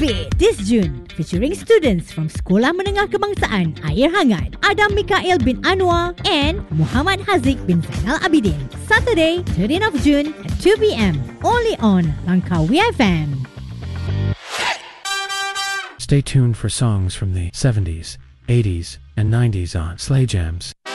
Beat this June featuring students from Sekolah Menengah Kebangsaan Air Hangat, Adam Mikael bin Anwar and Muhammad Haziq bin Zainal Abidin. Saturday, 13th of June at 2 p.m. only on Langkawi FM. Stay tuned for songs from the 70s, 80s, and 90s on Slay Jams.